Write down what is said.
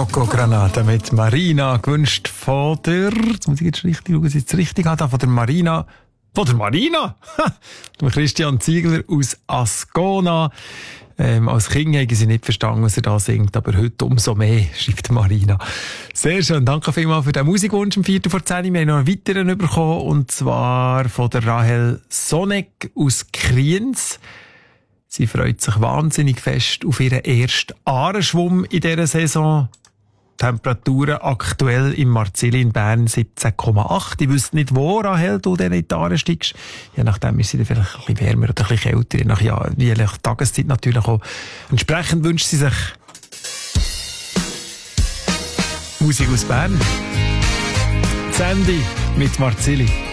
Rocco Granata mit Marina, gewünscht von der, jetzt muss ich jetzt richtig schauen, dass ich jetzt richtig habe, von der Marina, dem Christian Ziegler aus Ascona. Als Kind haben sie nicht verstanden, was er da singt, aber heute umso mehr, schreibt Marina. Sehr schön, danke vielmals für den Musikwunsch um 10:45. Wir haben noch einen weiteren bekommen, und zwar von der Rahel Sonek aus Kriens. Sie freut sich wahnsinnig fest auf ihren ersten Aareschwumm in dieser Saison. Temperaturen aktuell im Marzili in Bern 17,8. Ich wüsste nicht, wo, Rahel, du denn in die Aare steigst. Je nachdem ist sie dann vielleicht ein bisschen wärmer oder ein bisschen kälter. Je nach Tageszeit natürlich auch. Entsprechend wünscht sie sich Musik aus Bern. Sandy mit Marzili.